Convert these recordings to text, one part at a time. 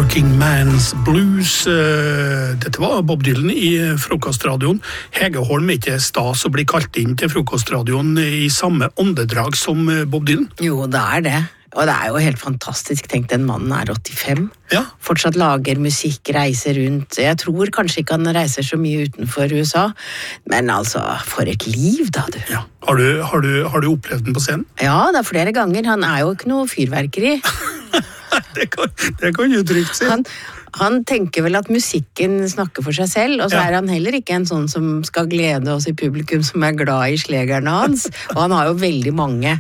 Working Man's Blues. Dette var Bob Dylan i frokostradioen. Hege Holm er ikke stas å bli kalt inn til frokostradioen i samme åndedrag som Bob Dylan? Jo, det er det. Og det er jo helt fantastisk. Tenk, den mannen er 85. Ja. Fortsatt lager musikk, reiser rundt. Jeg tror kanskje ikke han reiser så mye utenfor USA. Men altså, for et liv da, du. Ja. Har du opplevd den på scenen? Ja, det er flere ganger. Han er jo ikke noe fyrverkeri. det kan du trygt si. Han tenker vel at musikken snakker for seg selv, og så er han heller ikke en sånn som skal glede oss i publikum som er glad i slegerne hans. Og han har jo veldig mange.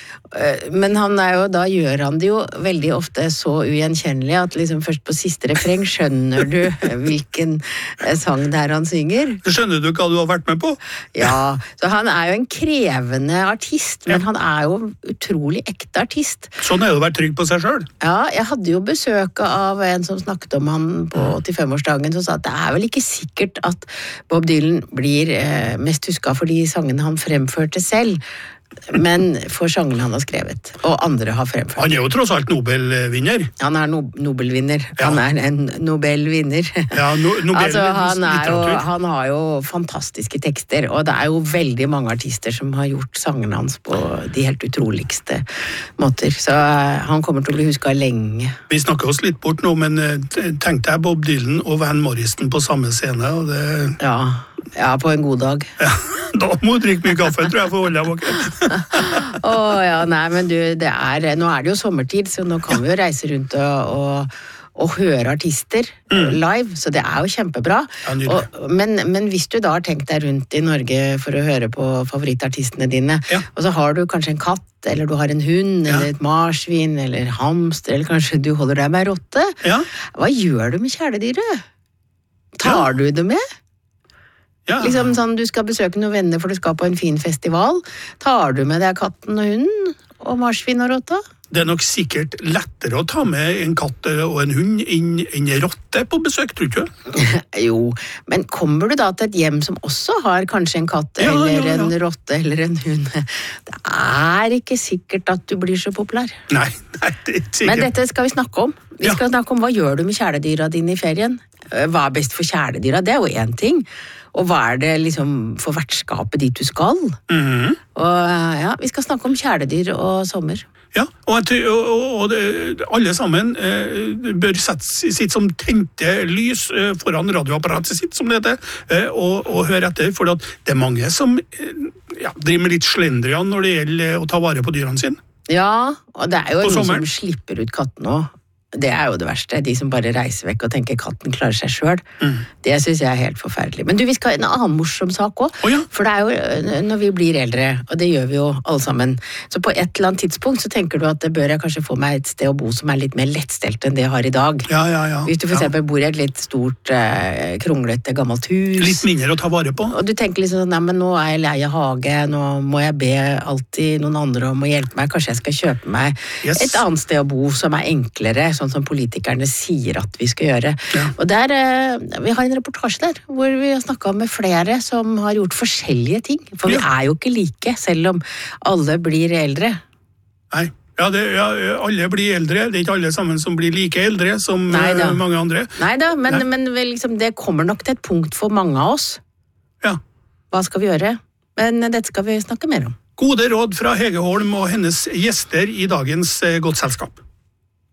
Men da gjør han det jo veldig ofte så ugjenkjennelig at liksom først på siste refreng skjønner du hvilken sang det er han synger. Skjønner du hva du har vært med på? Ja, så han er jo en krevende artist, men han er jo utrolig ekte artist. Sånn er det å være trygg på seg selv. Ja, jeg hadde jo besøk av en som snakket om han på 85-årsdagen, som sa at det er vel ikke sikkert at Bob Dylan blir mest husket for de sangene han fremførte selv, men for sangene han har skrevet, og andre har fremført. Han er jo tross alt Nobelvinner. Han er Nobelvinner. Ja. Han er en Nobelvinner. Ja, altså, han har jo fantastiske tekster, og det er jo veldig mange artister som har gjort sangene hans på de helt utroligste måter. Så han kommer til å bli husket lenge. Vi snakker oss litt bort nå, men tenk deg Bob Dylan og Van Morrison på samme scene, og det... Ja, på en god dag. Ja, da må du drikke mye kaffe, tror jeg, for å holde deg våken. Men du, nå er det jo sommertid, så nå kan vi jo reise rundt og høre artister live, så det er jo kjempebra. Ja, men hvis du da har tenkt deg rundt i Norge for å høre på favorittartistene dine, og så har du kanskje en katt, eller du har en hund, eller et marsvin, eller hamster, eller kanskje du holder deg med rotte, hva gjør du med kjæledyret? Tar du det med? Ja. Liksom sånn, du skal besøke noen venner for du skal på en fin festival. Tar du med deg katten og hunden og marsvin og rotta? Det er nok sikkert lettere å ta med en katt og en hund enn en rotte på besøk, tror du ikke? Jo, men kommer du da til et hjem som også har kanskje en katt eller en rotte eller en hund? Det er ikke sikkert at du blir så populær. Nei, det er ikke sikkert. Men dette skal vi snakke om. Vi skal snakke om hva gjør du med kjæledyra dine i ferien? Hva er best for kjæledyra? Det er jo en ting. Og hva er det liksom for vertskapet dit du skal? Og vi skal snakke om kjæledyr og sommer. Ja, og alle sammen bør sette sitt som tente lys foran radioapparatet sitt, som det heter, og høre etter, for det er mange som driver med litt slendrian når det gjelder å ta vare på dyrene sine. Ja, og det er jo noen som slipper ut katten også. Det er jo det verste, de som bare reiser vekk og tenker katten klarer seg selv. Det synes jeg er helt forferdelig. Men du, vi skal ha en annen morsom sak også, for det er jo når vi blir eldre, og det gjør vi jo alle sammen, så på et eller annet tidspunkt så tenker du at det bør jeg kanskje få meg et sted å bo som er litt mer lettstelt enn det jeg har i dag. Ja. Hvis du for eksempel bor i et litt stort, kronglete, gammelt hus. Litt mindre å ta vare på. Og du tenker liksom sånn, nei, men nå er jeg lei av hage, nå må jeg be alltid noen andre om å hjelpe meg, kanskje jeg skal kjøpe meg et annet sted å bo som er enklere, sånn som politikerne sier at vi skal gjøre. Ja. Og vi har en reportasje der, hvor vi har snakket med flere som har gjort forskjellige ting. For vi er jo ikke like, selv om alle blir eldre. Nei. Alle blir eldre. Det er ikke alle sammen som blir like eldre som mange andre. Neida, men liksom, det kommer nok til et punkt for mange av oss. Ja. Hva skal vi gjøre? Men dette skal vi snakke mer om. Gode råd fra Hege Holm og hennes gjester i dagens Godt Selskap.